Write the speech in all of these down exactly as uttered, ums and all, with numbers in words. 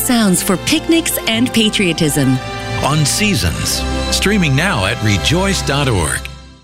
sounds for picnics and patriotism. On Seasons, streaming now at rejoice dot org.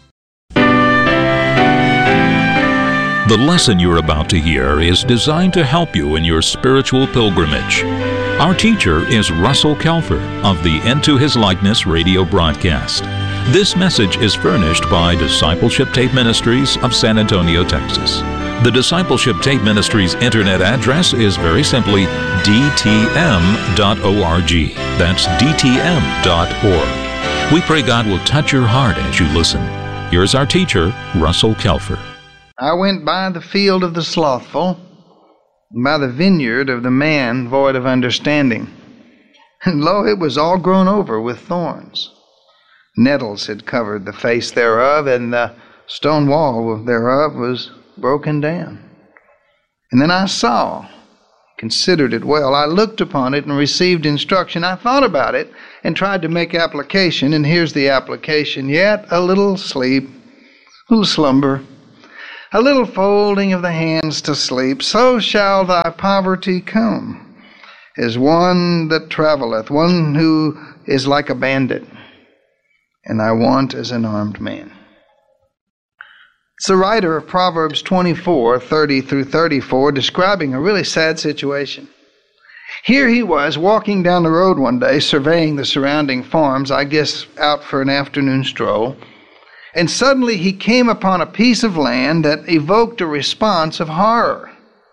The lesson you're about to hear is designed to help you in your spiritual pilgrimage. Our teacher is Russell Kelfer of the Into His Likeness radio broadcast. This message is furnished by Discipleship Tape Ministries of San Antonio, Texas. The Discipleship Tape Ministries internet address is very simply d t m dot org. That's d t m dot org. We pray God will touch your heart as you listen. Here's our teacher, Russell Kelfer. I went by the field of the slothful, and by the vineyard of the man void of understanding. And lo, it was all grown over with thorns. Nettles had covered the face thereof, and the stone wall thereof was broken down. And then I saw, considered it well. I looked upon it and received instruction. I thought about it and tried to make application, and here's the application. Yet a little sleep, a little slumber, a little folding of the hands to sleep, so shall thy poverty come, as one that travelleth, one who is like a bandit, and thy want as an armed man. It's the writer of Proverbs twenty-four, thirty through thirty-four, describing a really sad situation. Here he was walking down the road one day, surveying the surrounding farms, I guess out for an afternoon stroll, and suddenly he came upon a piece of land that evoked a response of horror.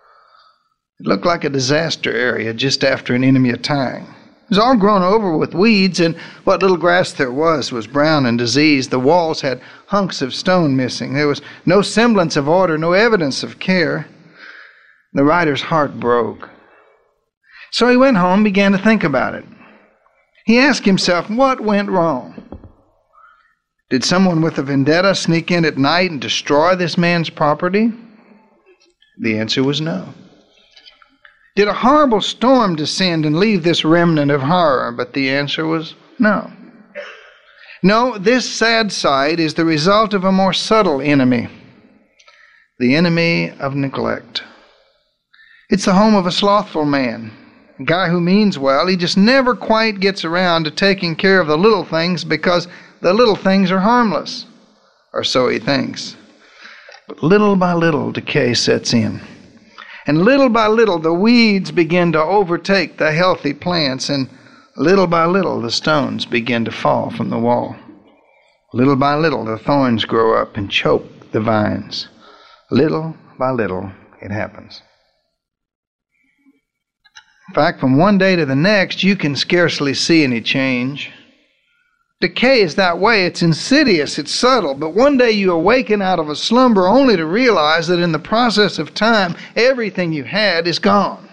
It looked like a disaster area just after an enemy attack. It was all grown over with weeds, and what little grass there was was brown and diseased. The walls had hunks of stone missing. There was no semblance of order, no evidence of care. The writer's heart broke. So he went home and began to think about it. He asked himself, what went wrong? Did someone with a vendetta sneak in at night and destroy this man's property? The answer was no. Did a horrible storm descend and leave this remnant of horror? But the answer was no. No, this sad sight is the result of a more subtle enemy, the enemy of neglect. It's the home of a slothful man, a guy who means well. He just never quite gets around to taking care of the little things because the little things are harmless, or so he thinks. But little by little, decay sets in. And little by little, the weeds begin to overtake the healthy plants, and little by little, the stones begin to fall from the wall. Little by little, the thorns grow up and choke the vines. Little by little, it happens. In fact, from one day to the next, you can scarcely see any change. Decay is that way. It's insidious, it's subtle, but one day you awaken out of a slumber only to realize that in the process of time, everything you had is gone.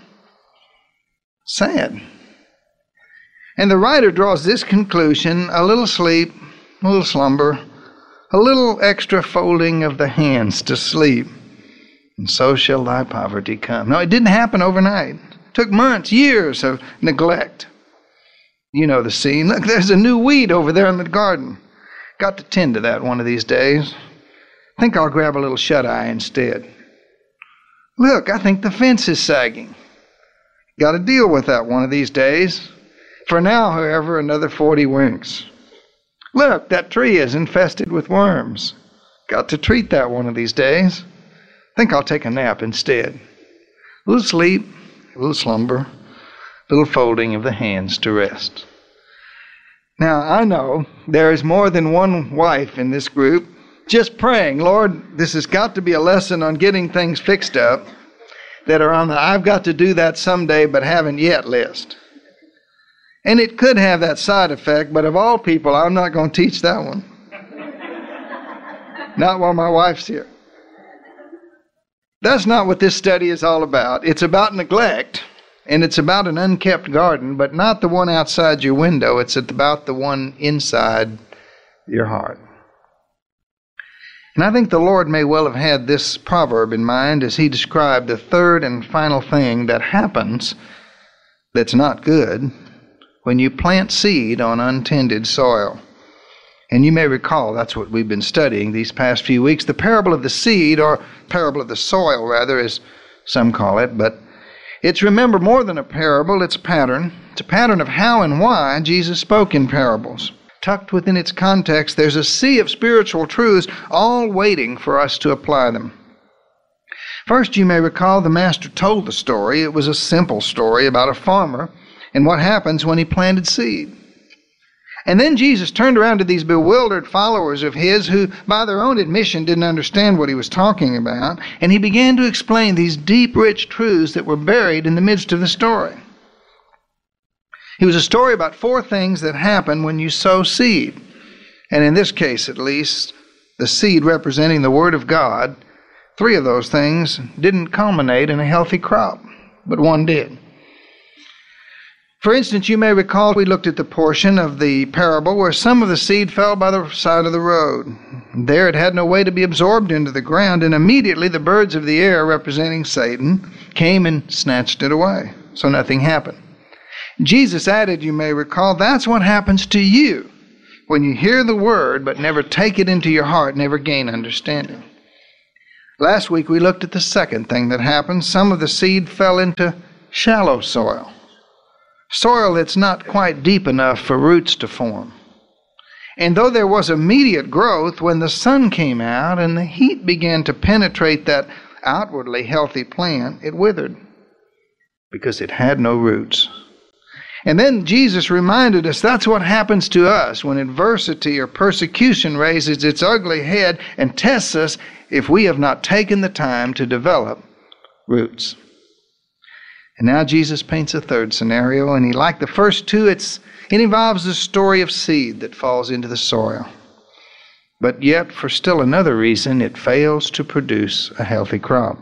Sad. And the writer draws this conclusion: a little sleep, a little slumber, a little extra folding of the hands to sleep, and so shall thy poverty come. No, it didn't happen overnight. It took months, years of neglect. You know the scene. Look, there's a new weed over there in the garden. Got to tend to that one of these days. Think I'll grab a little shut-eye instead. Look, I think the fence is sagging. Got to deal with that one of these days. For now, however, another forty winks. Look, that tree is infested with worms. Got to treat that one of these days. Think I'll take a nap instead. A little sleep, a little slumber, little folding of the hands to rest. Now, I know there is more than one wife in this group just praying, Lord, this has got to be a lesson on getting things fixed up that are on the I've got to do that someday but haven't yet list. And it could have that side effect, but of all people, I'm not going to teach that one. Not while my wife's here. That's not what this study is all about. It's about neglect. And it's about an unkept garden, but not the one outside your window. It's about the one inside your heart. And I think the Lord may well have had this proverb in mind as he described the third and final thing that happens that's not good when you plant seed on untended soil. And you may recall that's what we've been studying these past few weeks, the parable of the seed, or parable of the soil rather, as some call it, but It's, remember, more than a parable, it's a pattern. It's a pattern of how and why Jesus spoke in parables. Tucked within its context, there's a sea of spiritual truths all waiting for us to apply them. First, you may recall the Master told the story. It was a simple story about a farmer and what happens when he planted seed. And then Jesus turned around to these bewildered followers of his who, by their own admission, didn't understand what he was talking about, and he began to explain these deep, rich truths that were buried in the midst of the story. It was a story about four things that happen when you sow seed. And in this case, at least, the seed representing the Word of God, three of those things didn't culminate in a healthy crop, but one did. For instance, you may recall we looked at the portion of the parable where some of the seed fell by the side of the road. There it had no way to be absorbed into the ground, and immediately the birds of the air, representing Satan, came and snatched it away. So nothing happened. Jesus added, you may recall, that's what happens to you when you hear the word but never take it into your heart, never gain understanding. Last week we looked at the second thing that happened. Some of the seed fell into shallow soil. Soil that's not quite deep enough for roots to form. And though there was immediate growth, when the sun came out and the heat began to penetrate that outwardly healthy plant, it withered because it had no roots. And then Jesus reminded us that's what happens to us when adversity or persecution raises its ugly head and tests us if we have not taken the time to develop roots. And now Jesus paints a third scenario, and he, like the first two, it's, it involves the story of seed that falls into the soil. But yet, for still another reason, it fails to produce a healthy crop.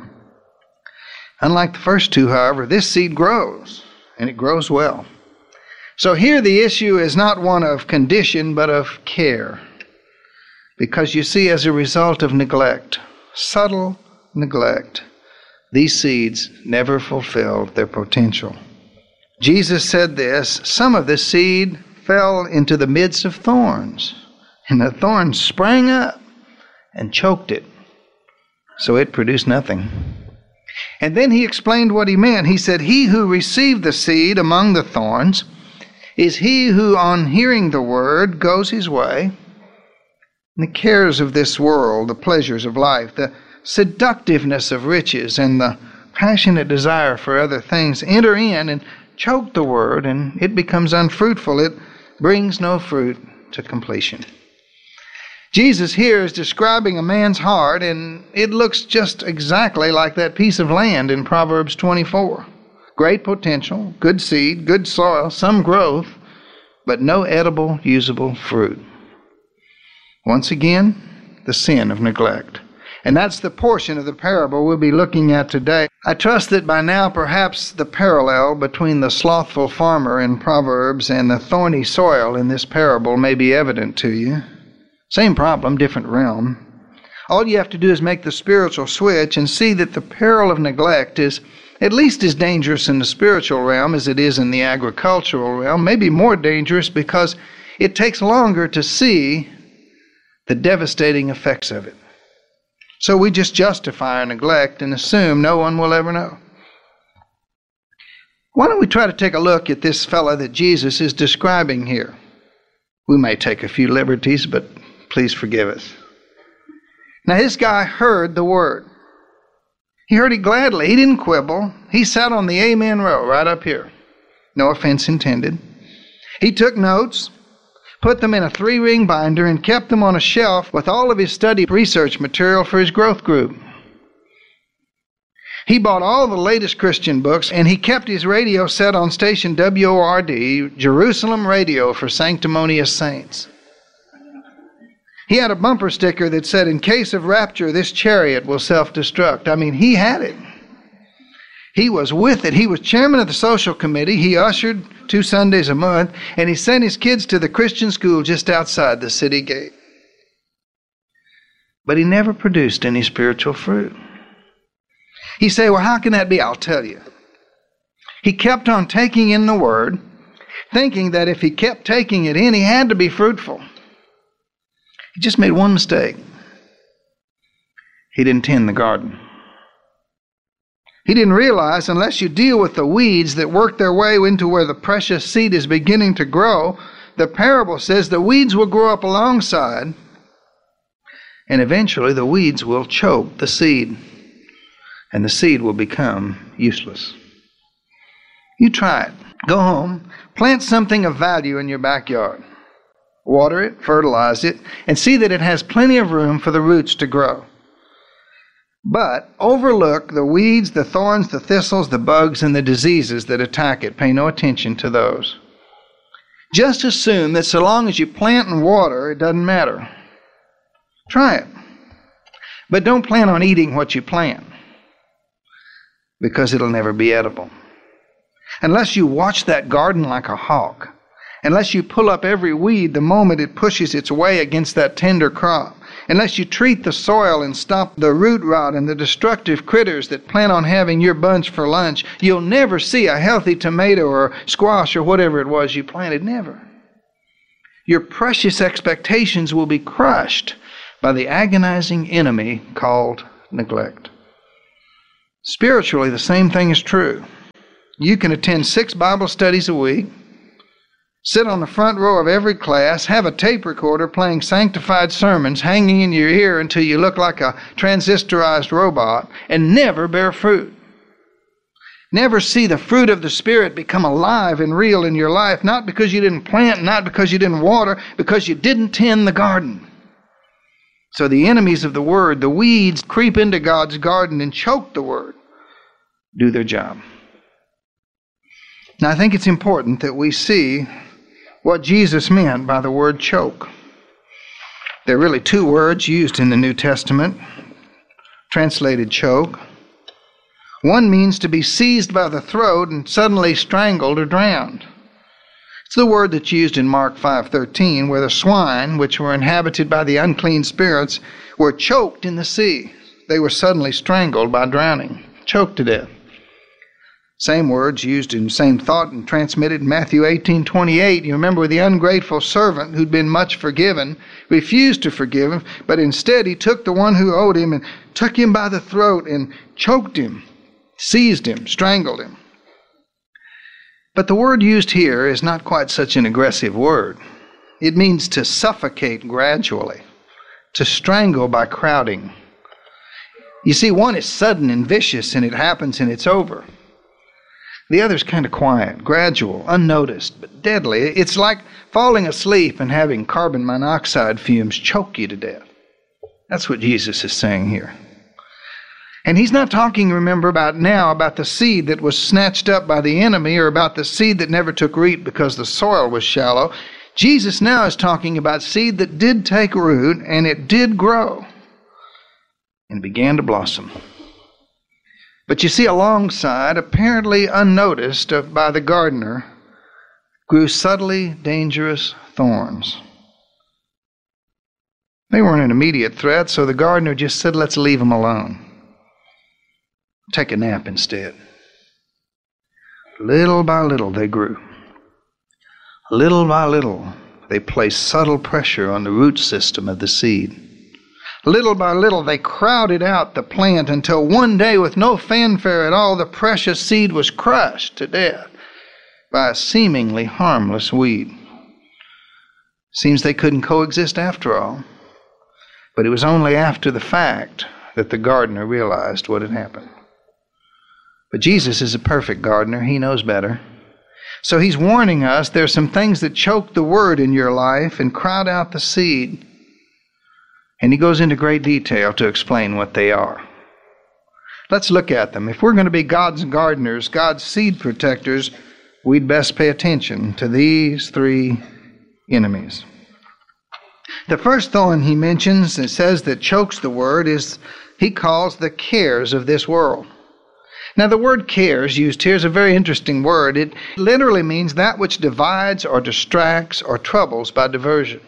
Unlike the first two, however, this seed grows, and it grows well. So here the issue is not one of condition, but of care. Because you see, as a result of neglect, subtle neglect, these seeds never fulfilled their potential. Jesus said this, some of the seed fell into the midst of thorns, and the thorns sprang up and choked it, so it produced nothing. And then he explained what he meant. He said, he who received the seed among the thorns is he who, on hearing the word, goes his way. And the cares of this world, the pleasures of life, the seductiveness of riches, and the passionate desire for other things enter in and choke the word, and it becomes unfruitful. It brings no fruit to completion. Jesus here is describing a man's heart, and it looks just exactly like that piece of land in Proverbs twenty-four. Great potential, good seed, good soil, some growth, but no edible, usable fruit. Once again, the sin of neglect. And that's the portion of the parable we'll be looking at today. I trust that by now perhaps the parallel between the slothful farmer in Proverbs and the thorny soil in this parable may be evident to you. Same problem, different realm. All you have to do is make the spiritual switch and see that the peril of neglect is at least as dangerous in the spiritual realm as it is in the agricultural realm, maybe more dangerous because it takes longer to see the devastating effects of it. So we just justify our neglect and assume no one will ever know. Why don't we try to take a look at this fellow that Jesus is describing here? We may take a few liberties, but please forgive us. Now this guy heard the word. He heard it gladly. He didn't quibble. He sat on the amen row right up here. No offense intended. He took notes, put them in a three-ring binder, and kept them on a shelf with all of his study research material for his growth group. He bought all the latest Christian books, and he kept his radio set on station W O R D, Jerusalem Radio for Sanctimonious Saints. He had a bumper sticker that said, in case of rapture, this chariot will self-destruct. I mean, he had it. He was with it. He was chairman of the social committee. He ushered two Sundays a month, and he sent his kids to the Christian school just outside the city gate. But he never produced any spiritual fruit. You say, well, how can that be? I'll tell you. He kept on taking in the word, thinking that if he kept taking it in, he had to be fruitful. He just made one mistake. He didn't tend the garden. He didn't realize unless you deal with the weeds that work their way into where the precious seed is beginning to grow, the parable says the weeds will grow up alongside, and eventually the weeds will choke the seed, and the seed will become useless. You try it. Go home, plant something of value in your backyard. Water it, fertilize it, and see that it has plenty of room for the roots to grow. But overlook the weeds, the thorns, the thistles, the bugs, and the diseases that attack it. Pay no attention to those. Just assume that so long as you plant and water, it doesn't matter. Try it. But don't plan on eating what you plant, because it'll never be edible. Unless you watch that garden like a hawk, unless you pull up every weed the moment it pushes its way against that tender crop, unless you treat the soil and stop the root rot and the destructive critters that plan on having your bunch for lunch, you'll never see a healthy tomato or squash or whatever it was you planted. Never. Your precious expectations will be crushed by the agonizing enemy called neglect. Spiritually, the same thing is true. You can attend six Bible studies a week, sit on the front row of every class, have a tape recorder playing sanctified sermons hanging in your ear until you look like a transistorized robot, and never bear fruit. Never see the fruit of the Spirit become alive and real in your life, not because you didn't plant, not because you didn't water, because you didn't tend the garden. So the enemies of the Word, the weeds, creep into God's garden and choke the Word. Do their job. Now, I think it's important that we see what Jesus meant by the word choke. There are really two words used in the New Testament, translated choke. One means to be seized by the throat and suddenly strangled or drowned. It's the word that's used in Mark five thirteen, where the swine, which were inhabited by the unclean spirits, were choked in the sea. They were suddenly strangled by drowning, choked to death. Same words used in same thought and transmitted in Matthew eighteen twenty-eight. You remember the ungrateful servant who'd been much forgiven, refused to forgive him, but instead he took the one who owed him and took him by the throat and choked him, seized him, strangled him. But the word used here is not quite such an aggressive word. It means to suffocate gradually, to strangle by crowding. You see, one is sudden and vicious and it happens and it's over. The other's kind of quiet, gradual, unnoticed, but deadly. It's like falling asleep and having carbon monoxide fumes choke you to death. That's what Jesus is saying here. And he's not talking, remember, about now, about the seed that was snatched up by the enemy or about the seed that never took root because the soil was shallow. Jesus now is talking about seed that did take root and it did grow and began to blossom. But you see, alongside, apparently unnoticed by the gardener, grew subtly dangerous thorns. They weren't an immediate threat, so the gardener just said, let's leave them alone. Take a nap instead. Little by little they grew. Little by little they placed subtle pressure on the root system of the seed. Little by little, they crowded out the plant until one day, with no fanfare at all, the precious seed was crushed to death by a seemingly harmless weed. Seems they couldn't coexist after all. But it was only after the fact that the gardener realized what had happened. But Jesus is a perfect gardener. He knows better. So he's warning us there's some things that choke the word in your life and crowd out the seed. And he goes into great detail to explain what they are. Let's look at them. If we're going to be God's gardeners, God's seed protectors, we'd best pay attention to these three enemies. The first thorn he mentions, it says that chokes the word, is he calls the cares of this world. Now the word cares used here is a very interesting word. It literally means that which divides or distracts or troubles by diversion.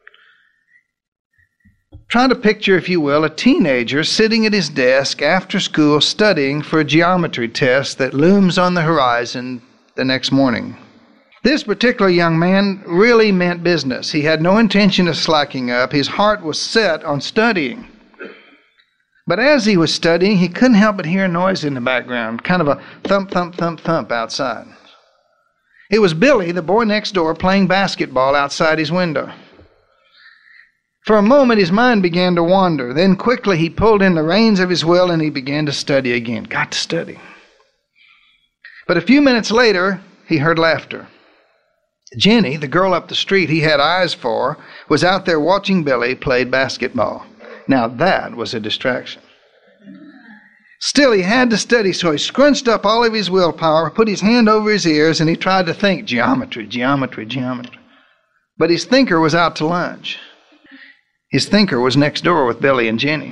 Try to picture, if you will, a teenager sitting at his desk after school studying for a geometry test that looms on the horizon the next morning. This particular young man really meant business. He had no intention of slacking up. His heart was set on studying. But as he was studying, he couldn't help but hear a noise in the background, kind of a thump, thump, thump, thump outside. It was Billy, the boy next door, playing basketball outside his window. For a moment, his mind began to wander. Then quickly he pulled in the reins of his will and he began to study again. Got to study. But a few minutes later, he heard laughter. Jenny, the girl up the street he had eyes for, was out there watching Billy play basketball. Now that was a distraction. Still, he had to study, so he scrunched up all of his willpower, put his hand over his ears, and he tried to think geometry, geometry, geometry. But his thinker was out to lunch. His thinker was next door with Billy and Jenny.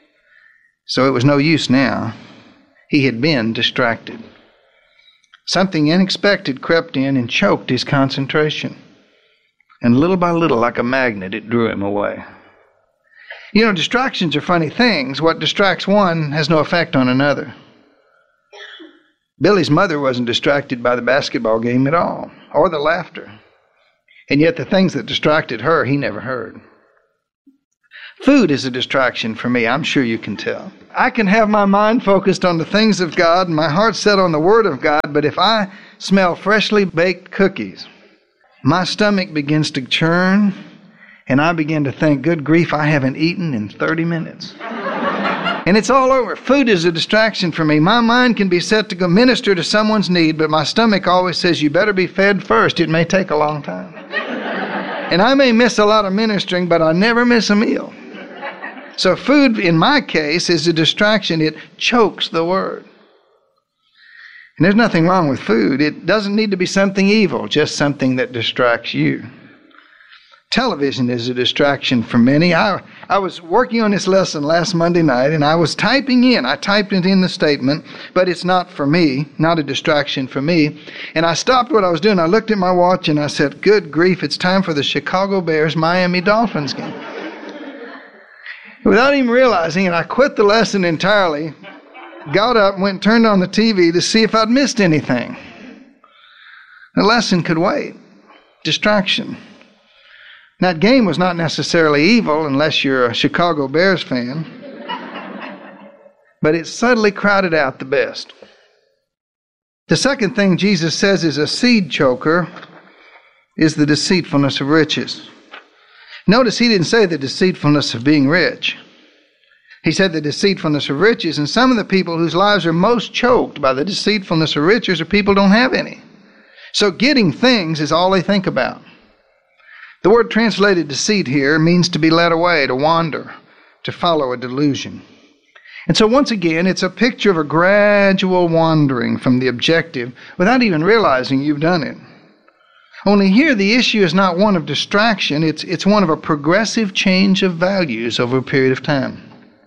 So it was no use now. He had been distracted. Something unexpected crept in and choked his concentration. And little by little, like a magnet, it drew him away. You know, distractions are funny things. What distracts one has no effect on another. Billy's mother wasn't distracted by the basketball game at all, or the laughter. And yet the things that distracted her, he never heard. Food is a distraction for me, I'm sure you can tell. I can have my mind focused on the things of God and my heart set on the Word of God, but if I smell freshly baked cookies, my stomach begins to churn, and I begin to think, good grief, I haven't eaten in thirty minutes. And it's all over. Food is a distraction for me. My mind can be set to go minister to someone's need, but my stomach always says, you better be fed first. It may take a long time. And I may miss a lot of ministering, but I never miss a meal. So food, in my case, is a distraction. It chokes the Word. And there's nothing wrong with food. It doesn't need to be something evil, just something that distracts you. Television is a distraction for many. I, I was working on this lesson last Monday night, and I was typing in. I typed it in the statement, but it's not for me, not a distraction for me. And I stopped what I was doing. I looked at my watch, and I said, good grief, it's time for the Chicago Bears-Miami Dolphins game. Without even realizing it, I quit the lesson entirely, got up, and went and turned on the T V to see if I'd missed anything. The lesson could wait. Distraction. That game was not necessarily evil unless you're a Chicago Bears fan, but it subtly crowded out the best. The second thing Jesus says is a seed choker is the deceitfulness of riches. Notice he didn't say the deceitfulness of being rich. He said the deceitfulness of riches, and some of the people whose lives are most choked by the deceitfulness of riches are people who don't have any. So getting things is all they think about. The word translated deceit here means to be led away, to wander, to follow a delusion. And so once again, it's a picture of a gradual wandering from the objective without even realizing you've done it. Only here the issue is not one of distraction, it's, it's one of a progressive change of values over a period of time.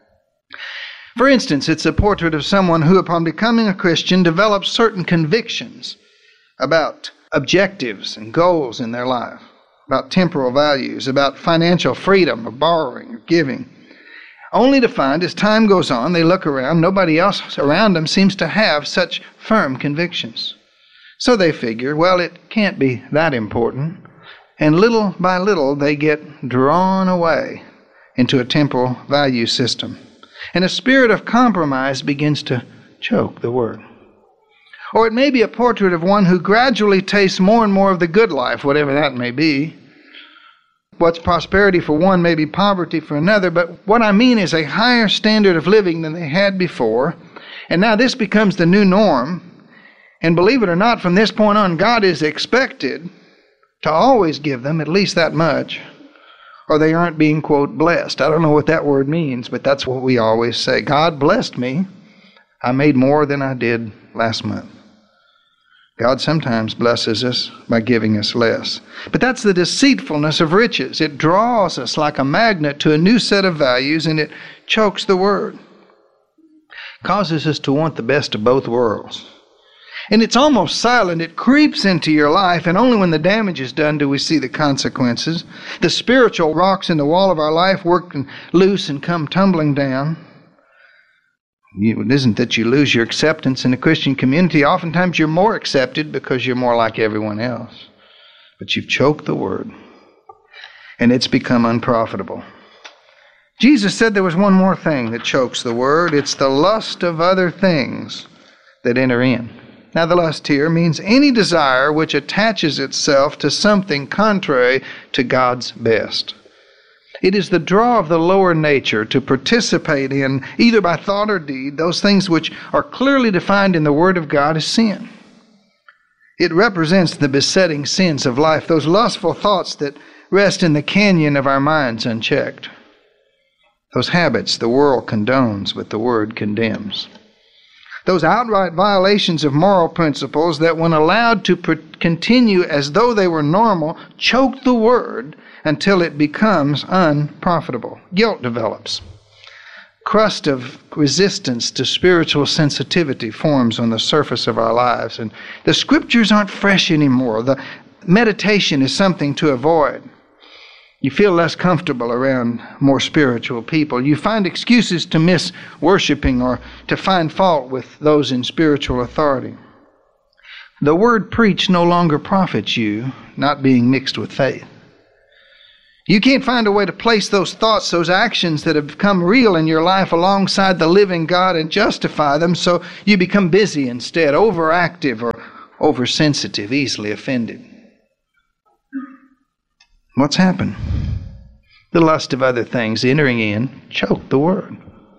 For instance, it's a portrait of someone who, upon becoming a Christian, develops certain convictions about objectives and goals in their life, about temporal values, about financial freedom of borrowing or giving, only to find as time goes on, they look around, nobody else around them seems to have such firm convictions. So they figure, well, it can't be that important. And little by little, they get drawn away into a temporal value system. And a spirit of compromise begins to choke the Word. Or it may be a portrait of one who gradually tastes more and more of the good life, whatever that may be. What's prosperity for one may be poverty for another, but what I mean is a higher standard of living than they had before. And now this becomes the new norm. And believe it or not, from this point on, God is expected to always give them at least that much, or they aren't being, quote, blessed. I don't know what that word means, but that's what we always say. God blessed me. I made more than I did last month. God sometimes blesses us by giving us less. But that's the deceitfulness of riches. It draws us like a magnet to a new set of values, and it chokes the Word. Causes us to want the best of both worlds. And it's almost silent. It creeps into your life, and only when the damage is done do we see the consequences. The spiritual rocks in the wall of our life work loose and come tumbling down. It isn't that you lose your acceptance in the Christian community. Oftentimes you're more accepted because you're more like everyone else. But you've choked the Word, and it's become unprofitable. Jesus said there was one more thing that chokes the word. It's the lust of other things that enter in. Now, the lust here means any desire which attaches itself to something contrary to God's best. It is the draw of the lower nature to participate in, either by thought or deed, those things which are clearly defined in the Word of God as sin. It represents the besetting sins of life, those lustful thoughts that rest in the canyon of our minds unchecked. Those habits the world condones, but the Word condemns. Those outright violations of moral principles that, when allowed to per- continue as though they were normal, choke the Word until it becomes unprofitable. Guilt develops. Crust of resistance to spiritual sensitivity forms on the surface of our lives. And the Scriptures aren't fresh anymore. The meditation is something to avoid. You feel less comfortable around more spiritual people. You find excuses to miss worshiping or to find fault with those in spiritual authority. The word preached no longer profits you, not being mixed with faith. You can't find a way to place those thoughts, those actions that have become real in your life alongside the living God and justify them, so you become busy instead, overactive or oversensitive, easily offended. What's happened? The lust of other things entering in choked the word.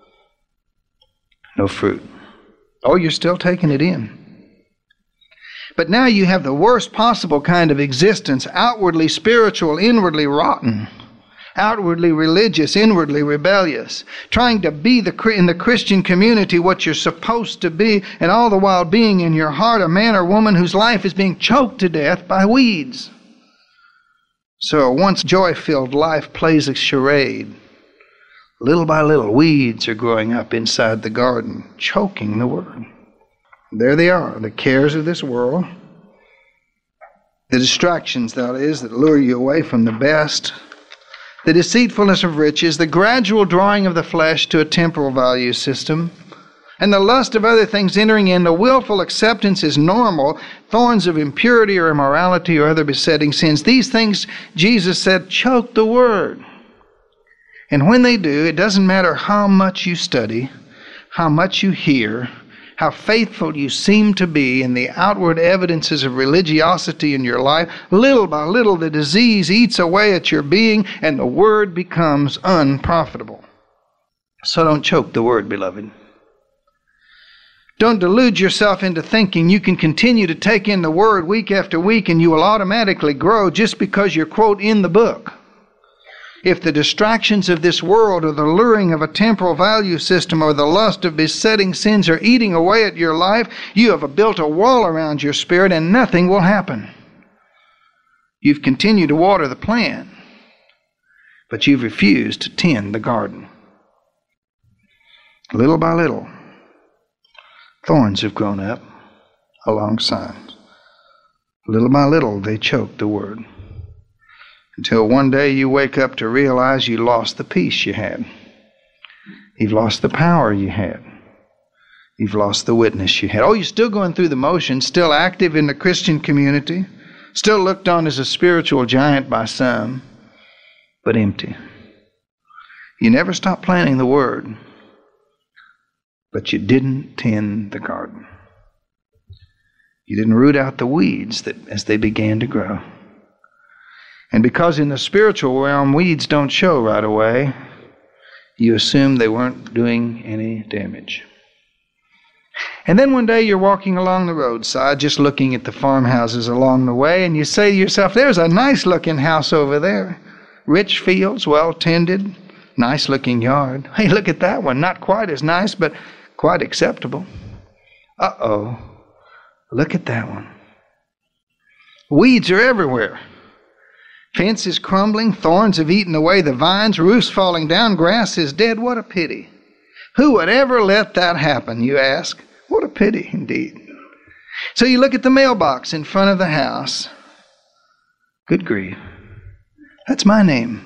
No fruit. Oh, you're still taking it in. But now you have the worst possible kind of existence, outwardly spiritual, inwardly rotten, outwardly religious, inwardly rebellious, trying to be the in the Christian community what you're supposed to be, and all the while being in your heart a man or woman whose life is being choked to death by weeds. So a once joy-filled life plays a charade. Little by little, weeds are growing up inside the garden, choking the word. There they are, the cares of this world, the distractions, that is, that lure you away from the best, the deceitfulness of riches, the gradual drawing of the flesh to a temporal value system, and the lust of other things entering in. The willful acceptance is normal. Thorns of impurity or immorality or other besetting sins. These things, Jesus said, choke the word. And when they do, it doesn't matter how much you study, how much you hear, how faithful you seem to be in the outward evidences of religiosity in your life. Little by little, the disease eats away at your being, and the word becomes unprofitable. So don't choke the word, beloved. Don't delude yourself into thinking you can continue to take in the Word week after week and you will automatically grow just because you're, quote, in the book. If the distractions of this world or the luring of a temporal value system or the lust of besetting sins are eating away at your life, you have built a wall around your spirit and nothing will happen. You've continued to water the plant, but you've refused to tend the garden. Little by little, thorns have grown up alongside. Little by little, they choke the word. Until one day you wake up to realize you lost the peace you had. You've lost the power you had. You've lost the witness you had. Oh, you're still going through the motions, still active in the Christian community, still looked on as a spiritual giant by some, but empty. You never stopped planting the word, but you didn't tend the garden. You didn't root out the weeds that as they began to grow. And because in the spiritual realm weeds don't show right away, you assume they weren't doing any damage. And then one day you're walking along the roadside, just looking at the farmhouses along the way, and you say to yourself, there's a nice looking house over there. Rich fields, well tended, nice looking yard. Hey, look at that one. Not quite as nice, but quite acceptable. Uh-oh. Look at that one. Weeds are everywhere. Fence is crumbling, thorns have eaten away the vines, roofs falling down, grass is dead. What a pity. Who would ever let that happen, you ask? What a pity, indeed. So you look at the mailbox in front of the house. Good grief. That's my name.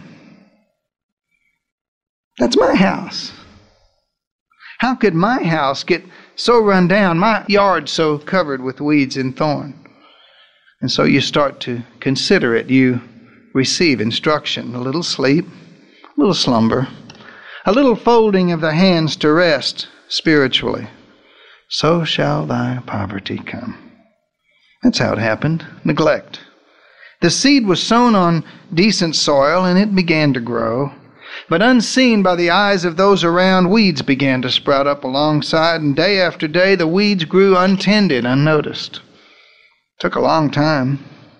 That's my house. How could my house get so run down, my yard so covered with weeds and thorn? And so you start to consider it. You receive instruction, a little sleep, a little slumber, a little folding of the hands to rest spiritually, so shall thy poverty come. That's how it happened. Neglect. The seed was sown on decent soil, and it began to grow. But unseen by the eyes of those around, weeds began to sprout up alongside, and day after day the weeds grew untended, unnoticed. It took a long time.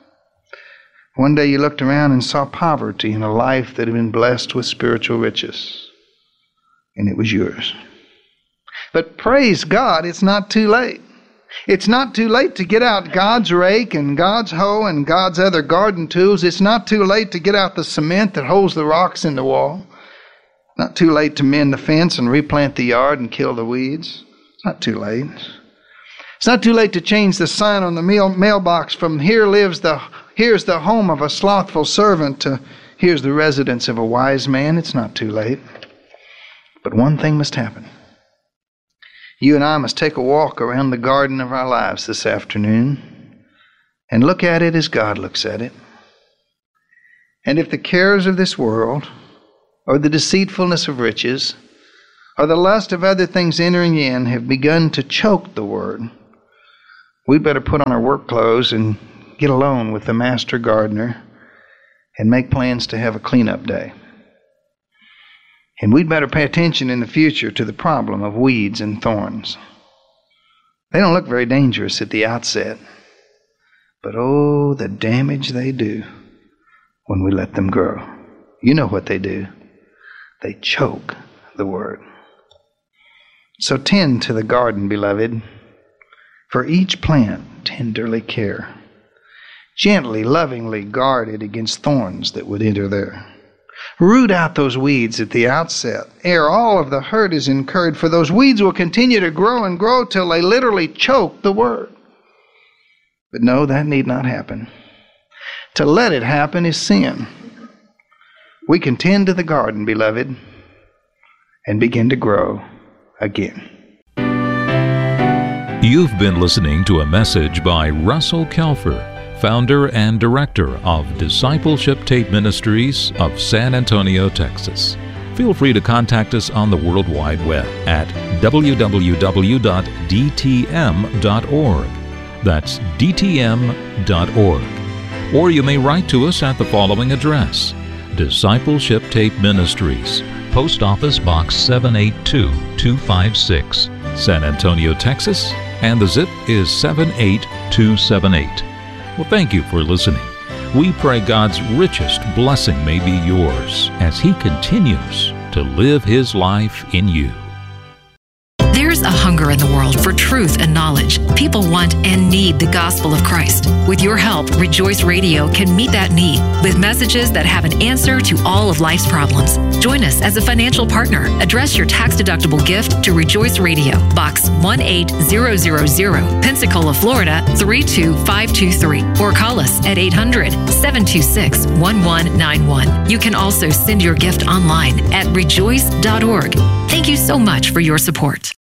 One day you looked around and saw poverty in a life that had been blessed with spiritual riches, and it was yours. But praise God, it's not too late. It's not too late to get out God's rake and God's hoe and God's other garden tools. It's not too late to get out the cement that holds the rocks in the wall. Not too late to mend the fence and replant the yard and kill the weeds. It's not too late. It's not too late to change the sign on the mail mailbox from here lives the here's the home of a slothful servant to here's the residence of a wise man. It's not too late. But one thing must happen. You and I must take a walk around the garden of our lives this afternoon and look at it as God looks at it. And if the cares of this world, or the deceitfulness of riches, or the lust of other things entering in have begun to choke the word, we'd better put on our work clothes and get alone with the master gardener and make plans to have a cleanup day. And we'd better pay attention in the future to the problem of weeds and thorns. They don't look very dangerous at the outset, but oh, the damage they do when we let them grow. You know what they do. They choke the word. So tend to the garden, beloved. For each plant tenderly care. Gently, lovingly guard it against thorns that would enter there. Root out those weeds at the outset, ere all of the hurt is incurred, for those weeds will continue to grow and grow till they literally choke the word. But no, that need not happen. To let it happen is sin. We can tend to the garden, beloved, and begin to grow again. You've been listening to a message by Russell Kelfer, founder and director of Discipleship Tape Ministries of San Antonio, Texas. Feel free to contact us on the World Wide Web at w w w dot d t m dot org. That's d t m dot org. Or you may write to us at the following address: Discipleship Tape Ministries, Post Office Box seven eight two two five six, San Antonio, Texas, and the zip is seven eight two seven eight. Well, thank you for listening. We pray God's richest blessing may be yours as He continues to live His life in you. There's a hunger in the world for truth and knowledge. People want and need the gospel of Christ. With your help, Rejoice Radio can meet that need with messages that have an answer to all of life's problems. Join us as a financial partner. Address your tax-deductible gift to Rejoice Radio, Box one eight zero zero zero, Pensacola, Florida three two five two three, or call us at eight hundred, seven two six, one one nine one. You can also send your gift online at rejoice dot org. Thank you so much for your support.